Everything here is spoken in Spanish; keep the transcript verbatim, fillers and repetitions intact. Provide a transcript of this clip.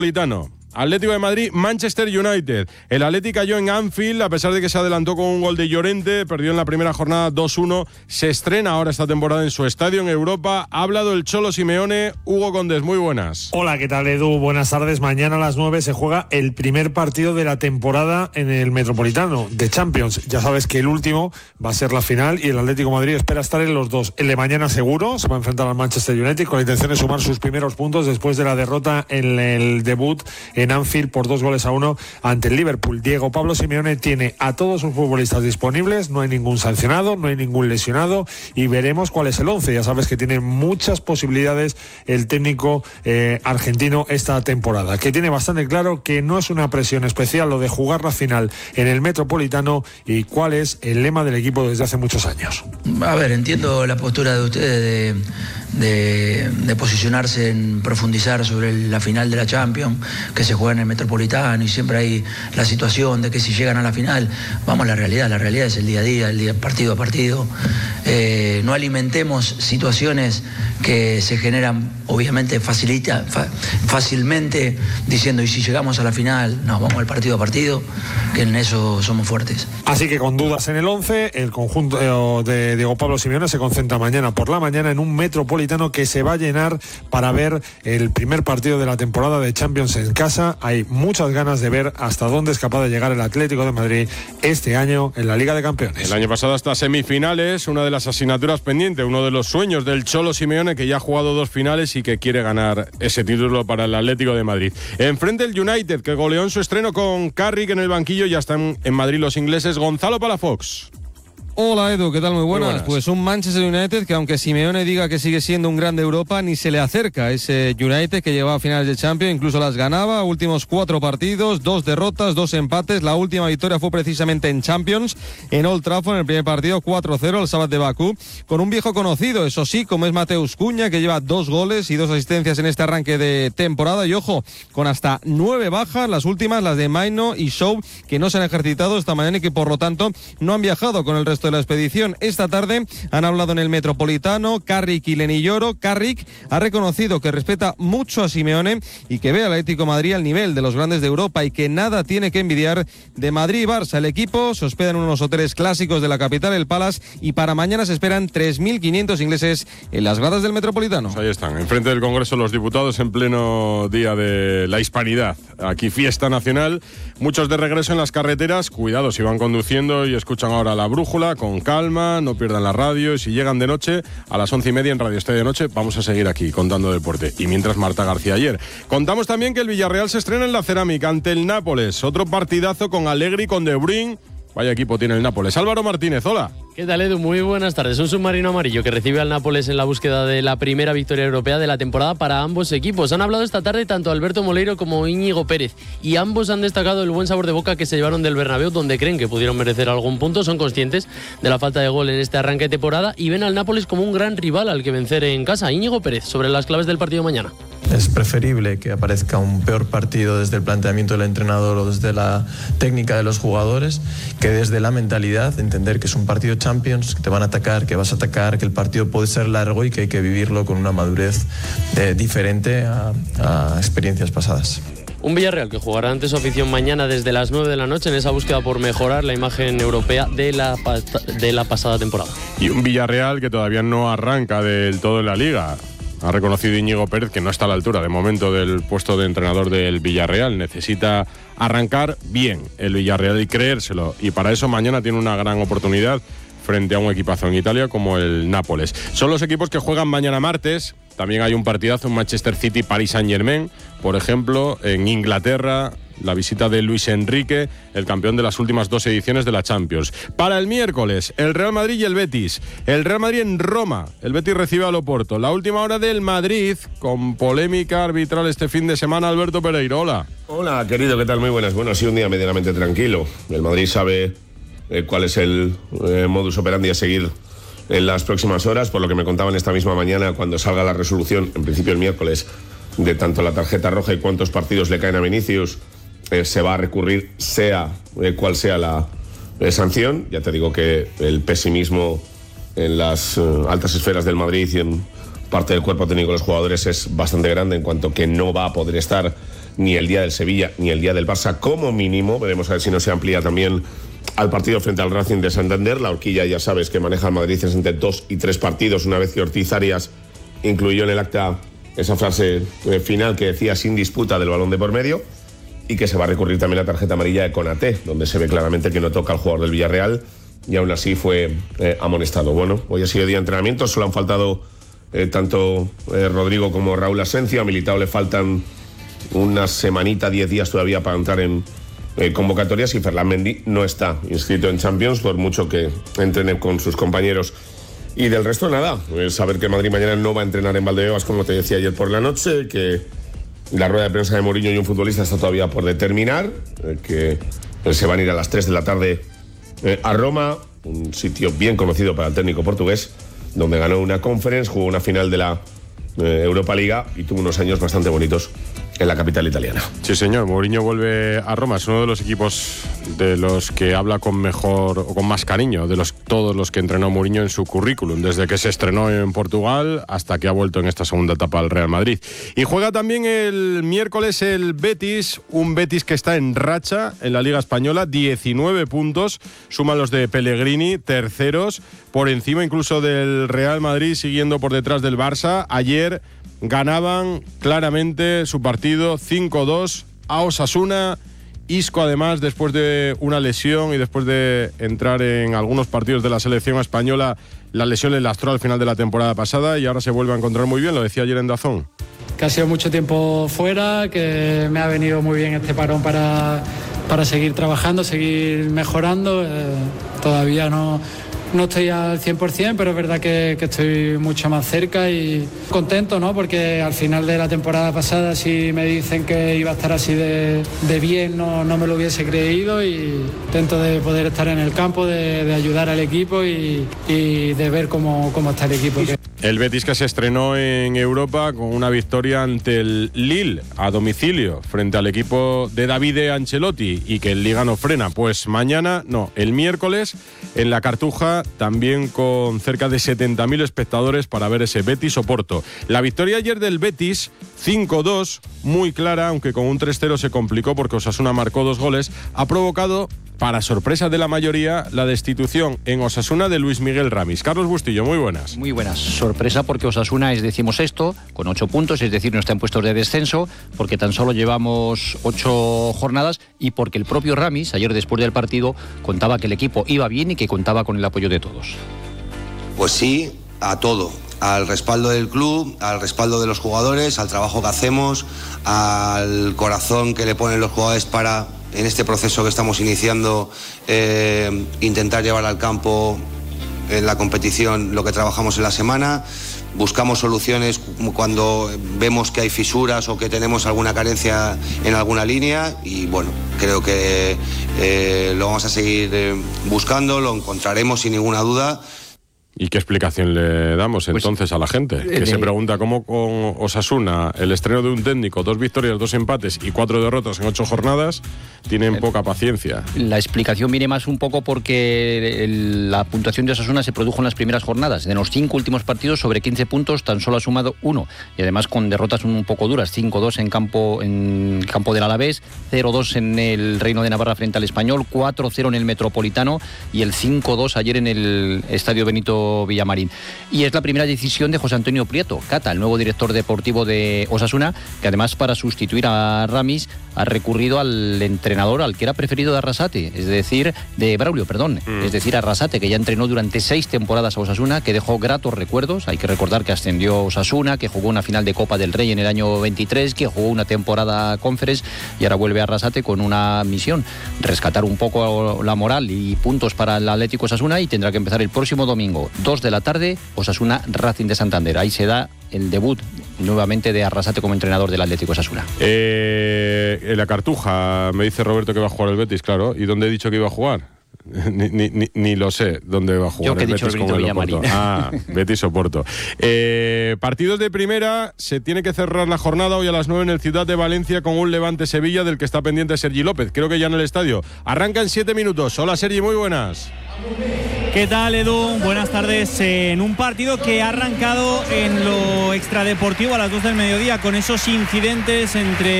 Metropolitano. Atlético de Madrid, Manchester United. El Atleti cayó en Anfield, a pesar de que se adelantó con un gol de Llorente, perdió en la primera jornada dos uno. Se estrena ahora esta temporada en su estadio en Europa. Ha hablado el Cholo Simeone. Hugo Condés, muy buenas. Hola, ¿qué tal, Edu? Buenas tardes. Mañana a las nueve se juega el primer partido de la temporada en el Metropolitano de Champions. Ya sabes que el último va a ser la final y el Atlético de Madrid espera estar en los dos. El de mañana seguro se va a enfrentar al Manchester United con la intención de sumar sus primeros puntos después de la derrota en el debut en Anfield por dos goles a uno ante el Liverpool. Diego Pablo Simeone tiene a todos sus futbolistas disponibles, no hay ningún sancionado, no hay ningún lesionado y veremos cuál es el once. Ya sabes que tiene muchas posibilidades el técnico eh, argentino esta temporada, que tiene bastante claro que no es una presión especial lo de jugar la final en el Metropolitano y cuál es el lema del equipo desde hace muchos años. A ver, entiendo la postura de ustedes de, de, de posicionarse en profundizar sobre la final de la Champions, que se juega en el Metropolitano y siempre hay la situación de que si llegan a la final, vamos a la realidad, la realidad es el día a día, el día partido a partido. Eh, no alimentemos situaciones que se generan, obviamente, facilita, fa, fácilmente diciendo, y si llegamos a la final, no, vamos al partido a partido, que en eso somos fuertes. Así que con dudas en el once, el conjunto de Diego Pablo Simeone se concentra mañana por la mañana en un Metropolitano que se va a llenar para ver el primer partido de la temporada de Champions en casa. Hay muchas ganas de ver hasta dónde es capaz de llegar el Atlético de Madrid este año en la Liga de Campeones. El año pasado hasta semifinales, una de las asignaturas pendientes, uno de los sueños del Cholo Simeone, que ya ha jugado dos finales y que quiere ganar ese título para el Atlético de Madrid. Enfrente el United, que goleó en su estreno con Carrick en el banquillo. Ya están en Madrid los ingleses. Gonzalo Palafox. Hola Edu, ¿qué tal? Muy buenas. Muy buenas. Pues un Manchester United que, aunque Simeone diga que sigue siendo un grande de Europa, ni se le acerca a ese United que llevaba a finales de Champions, incluso las ganaba, últimos cuatro partidos, dos derrotas, dos empates. La última victoria fue precisamente en Champions, en Old Trafford, en el primer partido, cuatro cero al Sabadell de Bakú, con un viejo conocido, eso sí, como es Mateus Cunha, que lleva dos goles y dos asistencias en este arranque de temporada, y ojo, con hasta nueve bajas, las últimas, las de Maino y Shaw, que no se han ejercitado esta mañana y que por lo tanto no han viajado con el resto de la expedición. Esta tarde han hablado en el Metropolitano Carrick y Lenilloro. Carrick ha reconocido que respeta mucho a Simeone y que ve al Atlético de Madrid al nivel de los grandes de Europa y que nada tiene que envidiar de Madrid y Barça. El equipo se hospeda en unos hoteles clásicos de la capital, el Palace, y para mañana se esperan tres mil quinientos ingleses en las gradas del Metropolitano. Pues ahí están, enfrente del Congreso los diputados en pleno día de la hispanidad. Aquí fiesta nacional, muchos de regreso en las carreteras. Cuidado si van conduciendo y escuchan ahora la brújula, con calma, no pierdan la radio, y si llegan de noche, a las once y media en Radio Estadio de Noche, vamos a seguir aquí contando deporte. Y mientras, Marta García ayer. Contamos también que el Villarreal se estrena en la Cerámica ante el Nápoles, otro partidazo con Allegri, con De Bruyne. Vaya equipo tiene el Nápoles. Álvaro Martínez, hola. ¿Qué tal, Edu? Muy buenas tardes. Un submarino amarillo que recibe al Nápoles en la búsqueda de la primera victoria europea de la temporada para ambos equipos. Han hablado esta tarde tanto Alberto Moleiro como Íñigo Pérez y ambos han destacado el buen sabor de boca que se llevaron del Bernabéu, donde creen que pudieron merecer algún punto. Son conscientes de la falta de gol en este arranque de temporada y ven al Nápoles como un gran rival al que vencer en casa. Íñigo Pérez, sobre las claves del partido mañana. Es preferible que aparezca un peor partido desde el planteamiento del entrenador o desde la técnica de los jugadores que desde la mentalidad, entender que es un partido Champions, que te van a atacar, que vas a atacar, que el partido puede ser largo y que hay que vivirlo con una madurez eh, diferente a, a experiencias pasadas. Un Villarreal que jugará ante su afición mañana desde las nueve de la noche en esa búsqueda por mejorar la imagen europea de la, de la pasada temporada. Y un Villarreal que todavía no arranca del todo en la Liga. Ha reconocido Íñigo Pérez que no está a la altura de momento del puesto de entrenador del Villarreal. Necesita arrancar bien el Villarreal y creérselo. Y para eso mañana tiene una gran oportunidad frente a un equipazo en Italia como el Nápoles. Son los equipos que juegan mañana martes. También hay un partidazo en Manchester City, Paris Saint-Germain. Por ejemplo, en Inglaterra, la visita de Luis Enrique, el campeón de las últimas dos ediciones de la Champions. Para el miércoles, el Real Madrid y el Betis. El Real Madrid en Roma, el Betis recibe al Oporto. La última hora del Madrid, con polémica arbitral este fin de semana. Alberto Pereiro, hola. Hola, querido, ¿qué tal? Muy buenas. Bueno, ha sido un día medianamente tranquilo. El Madrid sabe eh, cuál es el eh, modus operandi a seguir en las próximas horas, por lo que me contaban esta misma mañana cuando salga la resolución, en principio el miércoles, de tanto la tarjeta roja y cuántos partidos le caen a Vinicius. Eh, se va a recurrir sea eh, cual sea la eh, sanción. Ya te digo que el pesimismo en las eh, altas esferas del Madrid y en parte del cuerpo técnico de los jugadores es bastante grande en cuanto que no va a poder estar ni el día del Sevilla, ni el día del Barça, como mínimo. Veremos a ver si no se amplía también al partido frente al Racing de Santander. La horquilla, ya sabes, que maneja el Madrid es entre dos y tres partidos, una vez que Ortiz Arias incluyó en el acta esa frase eh, final que decía sin disputa del balón de por medio, y que se va a recurrir también a la tarjeta amarilla de Konaté, donde se ve claramente que no toca al jugador del Villarreal, y aún así fue eh, amonestado. Bueno, hoy ha sido día de entrenamiento, solo han faltado eh, tanto eh, Rodrigo como Raúl Asencio. A Militao le faltan una semanita, diez días todavía para entrar en eh, convocatorias, y Ferland Mendy no está inscrito en Champions, por mucho que entrene con sus compañeros. Y del resto nada, pues saber que Madrid mañana no va a entrenar en Valdebebas, como te decía ayer por la noche, que la rueda de prensa de Mourinho y un futbolista está todavía por determinar, eh, que eh, se van a ir a las tres de la tarde eh, a Roma, un sitio bien conocido para el técnico portugués, donde ganó una Conference, jugó una final de la eh, Europa Liga y tuvo unos años bastante bonitos en la capital italiana. Sí, señor. Mourinho vuelve a Roma. Es uno de los equipos de los que habla con mejor o con más cariño de los todos los que entrenó Mourinho en su currículum, desde que se estrenó en Portugal hasta que ha vuelto en esta segunda etapa al Real Madrid. Y juega también el miércoles el Betis, un Betis que está en racha en la Liga Española, diecinueve puntos, suman los de Pellegrini, terceros, por encima incluso del Real Madrid, siguiendo por detrás del Barça. Ayer ganaban claramente su partido cinco dos a Osasuna. Isco, además, después de una lesión y después de entrar en algunos partidos de la selección española, la lesión le lastró al final de la temporada pasada y ahora se vuelve a encontrar muy bien, lo decía ayer en Dazón. Que ha sido mucho tiempo fuera, que me ha venido muy bien este parón para, para seguir trabajando, seguir mejorando. Eh, todavía no... No estoy al cien por ciento, pero es verdad que, que estoy mucho más cerca y contento, ¿no? Porque al final de la temporada pasada, si me dicen que iba a estar así de, de bien, no, no me lo hubiese creído, y intento de poder estar en el campo, de, de ayudar al equipo y, y de ver cómo, cómo está el equipo. El Betis, que se estrenó en Europa con una victoria ante el Lille a domicilio frente al equipo de Davide Ancelotti, y que el Liga no frena. Pues mañana, no, el miércoles en la Cartuja, también con cerca de setenta mil espectadores para ver ese Betis Oporto. La victoria ayer del Betis, cinco dos, muy clara, aunque con un tres cero se complicó porque Osasuna marcó dos goles, ha provocado, para sorpresa de la mayoría, la destitución en Osasuna de Luis Miguel Ramis. Carlos Bustillo, muy buenas. Muy buenas. Sorpresa porque Osasuna es decimosexto, con ocho puntos, es decir, no está en puestos de descenso, porque tan solo llevamos ocho jornadas, y porque el propio Ramis, ayer después del partido, contaba que el equipo iba bien y que contaba con el apoyo de todos. Pues sí, a todo. Al respaldo del club, al respaldo de los jugadores, al trabajo que hacemos, al corazón que le ponen los jugadores para, en este proceso que estamos iniciando, eh, intentar llevar al campo en la competición lo que trabajamos en la semana. Buscamos soluciones cuando vemos que hay fisuras o que tenemos alguna carencia en alguna línea, y bueno, creo que eh, lo vamos a seguir eh, buscando, lo encontraremos sin ninguna duda. ¿Y qué explicación le damos entonces pues, a la gente? Que eh, se pregunta cómo con Osasuna, el estreno de un técnico, dos victorias, dos empates y cuatro derrotas en ocho jornadas, tienen eh, poca paciencia. La explicación viene más un poco porque el, la puntuación de Osasuna se produjo en las primeras jornadas. De los cinco últimos partidos, sobre quince puntos, tan solo ha sumado uno. Y además con derrotas un poco duras, cinco dos en campo, en campo del Alavés, cero dos en el Reino de Navarra frente al Español, cuatro cero en el Metropolitano y el cinco dos ayer en el Estadio Benito Villamarín. Y es la primera decisión de José Antonio Prieto, Cata, el nuevo director deportivo de Osasuna, que además para sustituir a Ramis ha recurrido al entrenador al que era preferido de Arrasate, es decir, de Braulio, perdón, mm. es decir, Arrasate, que ya entrenó durante seis temporadas a Osasuna, que dejó gratos recuerdos. Hay que recordar que ascendió Osasuna, que jugó una final de Copa del Rey en el año veintitrés, que jugó una temporada Conference, y ahora vuelve a Arrasate con una misión: rescatar un poco la moral y puntos para el Atlético Osasuna, y tendrá que empezar el próximo domingo, dos de la tarde, Osasuna Racing de Santander. Ahí se da el debut nuevamente de Arrasate como entrenador del Atlético Osasuna. Eh, en la Cartuja me dice Roberto que va a jugar el Betis, claro. ¿Y dónde he dicho que iba a jugar? Ni, ni, ni, ni lo sé dónde va a jugar. Yo que el he dicho Betis el Benito Villamarín. Ah, Betis Oporto. Eh, partidos de primera, se tiene que cerrar la jornada hoy a las nueve en el Ciudad de Valencia con un Levante Sevilla del que está pendiente Sergi López. Creo que ya en el estadio. Arranca en siete minutos. Hola Sergi, muy buenas. ¿Qué tal, Edu? Buenas tardes. En un partido que ha arrancado en lo extradeportivo a las dos del mediodía con esos incidentes entre